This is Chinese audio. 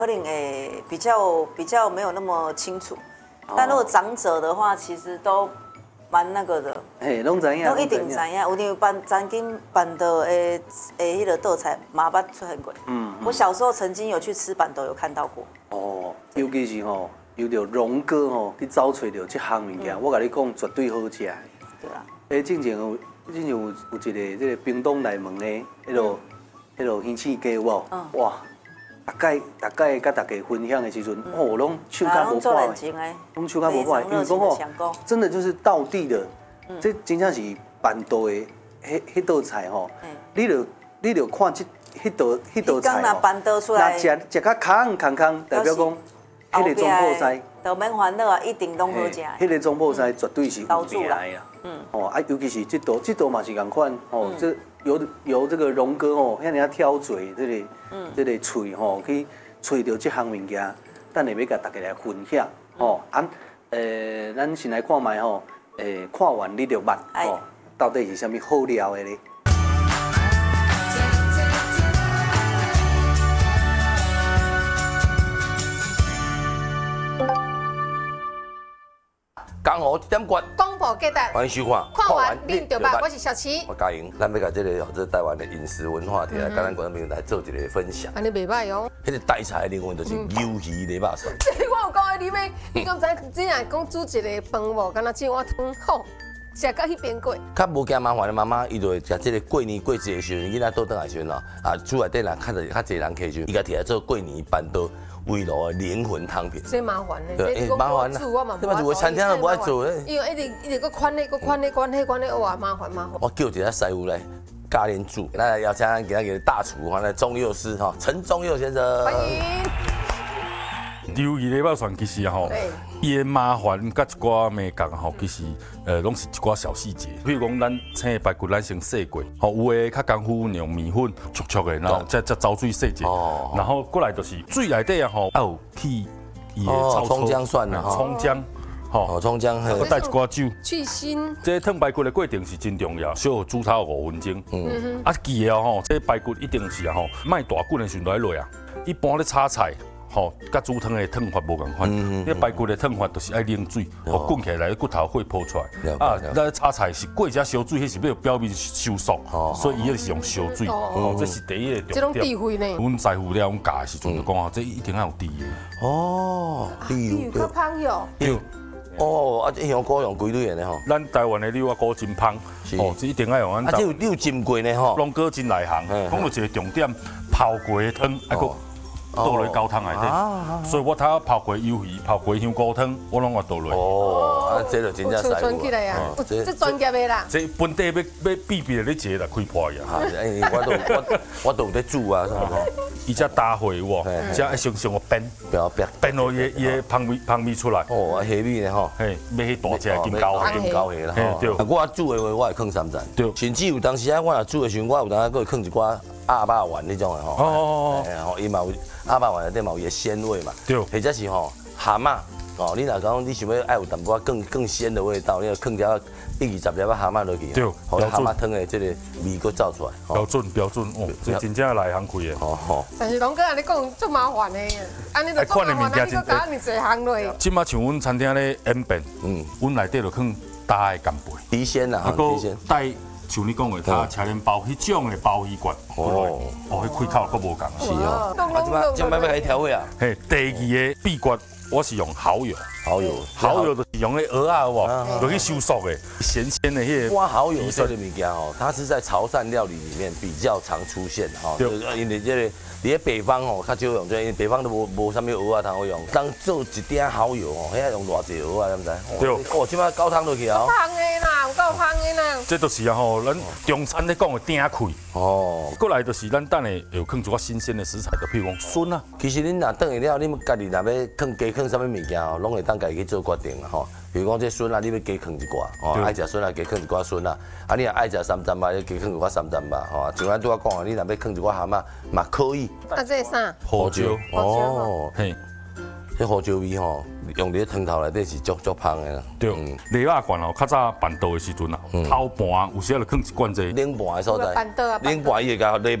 可能比较没有那么清楚。但如果长者的话，其实都蛮那个的。 嘿，拢知影， 都一定知影，有因为曾经板豆迄个豆菜麻捌出现过。我小时候曾经有去吃板豆，有看到过。 哦，尤其是吼，有着荣哥吼去找找着这项物件，我甲你讲绝对好食。 对啦。 之前有一个这个屏东内门的迄落鱼翅鸡有无？哇！大概甲大家分享的时阵，哦，拢手脚无歹的，拢手脚无歹，因为讲吼，真的就是道地的，这真正是板豆的迄道菜吼，你就看迄道菜哦，板豆出来， 食较康，代表讲迄个中破菜， 都免烦恼啊，一定拢好食。 迄个中破菜绝对是有名的啦，哦啊，尤其是这道嘛是共款，哦，这由这个荣哥吼，遐尔挑嘴这个喙吼去吹到这项物件，等下要甲大家来分享吼。咱先来看卖吼，看完你就捌吼，到底是啥物好料的咧？ 江湖一点关， 广播给大， 欢迎收看。 看完恁就捌，我是小七。 我嘉莹，咱要甲这个台湾的饮食文化摕来，甲咱观众朋友来做一个分享。 安尼袂歹哦。 迄个大菜的灵魂就是鱿鱼泥肉蒜。 这我有讲的，你要，你讲真正讲煮一个饭无，敢若一碗汤好，食到迄边过。 较无惊麻烦的妈妈，伊就会食这个过年过节的时候，囡仔倒转来时阵咯，厝内底人较侪人客时，伊家摕来做过年板豆。围炉的灵魂汤品， 这麻烦嘞， 对，麻烦啦。你嘛有餐厅都无爱做咧， 因为一直搁款咧，哇，麻烦。 我叫一个师傅来教恁煮，咱来邀请咱今日大厨咱中佑师哈陈中佑先生， 欢迎。 鱿鱼泥肉蒜其实吼，伊的麻烦甲一寡美感吼，其实拢是一寡小细节。比如讲，咱青的排骨咱先洗过，吼有诶较功夫用米粉灼的，然后再走水洗者，然后过来就是水内底啊吼，还有去伊的葱姜蒜啦， 葱姜，吼葱姜， 还带一寡酒去腥。 这烫排骨的过程是真重要，小煮炒5分钟。啊记哦吼，这排骨一定是啊吼，卖大滚的时阵来落啊。一般咧炒菜。吼，甲煮汤的烫法无共款，你排骨的烫法就是爱冷水，互滚起来，骨头会破出来。咱炒菜是过只烧水，迄是要表面收缩，所以伊是用烧水。哦，这是第一个重点。 这种智慧呢？ 阮在乎了，阮教的时阵就讲啊，这一定要有猪油。 哦， 猪油较香哟。 对。哦，啊，香菇用几类的呢吼？ 咱台湾的柳啊菇真香，哦，这一定要用咱。 啊，这有浸过呢吼？ 龙哥真内行，讲到一个重点，泡过的汤，还佫。倒落高汤内底，所以我头泡过鱿鱼、泡过香菇汤，我拢会倒落。 哦，这就真正师傅。起来呀，这专业的啦。 这本地要避避咧，这来开破呀。 我都有在煮啊，啥物？ 伊只打火哇，只爱上个煸，煸落伊的香味出来。 哦，虾米呢吼？ 嘿，买迄大只金膏虾啦。对。我煮的话，我会放3层。 对。 甚至有当时啊，我若煮的时候，我有当时会放一寡鸭肉丸那种的吼。哦。伊嘛有鸭肉丸内底嘛有伊的鲜味嘛。 对。 或者是吼蛤蟆。哦，你若讲你想要爱有淡薄更鲜的味道，你要放条1、20粒蛤蟆落去， 对， 好蛤蟆汤的这个味佫走出来。 标准哦，这真正内行开的。 哦。 但是龙哥安尼讲足麻烦的，安尼就足麻烦，你佫搞安尼侪行落。 即马像阮餐厅咧演变，阮内底就放大的干贝， 鱼鲜啦， 鱼鲜带像你讲的，它车轮包迄种的鲍鱼罐，哦，迄开口佫无共。 是哦，即摆要开调味啊。 嘿，第二个秘诀。我是用蚝油，蚝油就是用那鹅啊，有无？落去收缩的，咸鲜的迄个。 哇，蚝油这个物件吼，它是在潮汕料理里面比较常出现哈。因为这个伫北方吼较少用，因为北方都无啥物鹅啊通好用。当做一点蚝油吼，遐用偌济鹅啊，知唔知？对。哦，即摆高汤落去啊。 香的啦，有够香的啦。 这就是啊吼，咱中餐咧讲的鼎气。哦。过来就是咱等下又放一寡新鲜的食材，就譬如讲笋啊。 其实恁若等下了，你们家己若要放啥物物件吼，拢会当家己去做决定啊吼。比如讲这笋啊，你要加放一寡，哦，爱食笋啊，加放一寡笋啊。啊，你若爱食3珍肉，你加放一寡3珍肉，吼。像咱拄仔讲啊，你若要放一寡蛤蟆，嘛可以。 啊，这是啥？ 胡椒。 哦，嘿，这胡椒味吼，用伫汤头内底是足香的啦。 对，泥肉罐哦，较早办桌的时阵啊，头盘有时就放一罐这冷盘的所在，冷盘伊会甲泥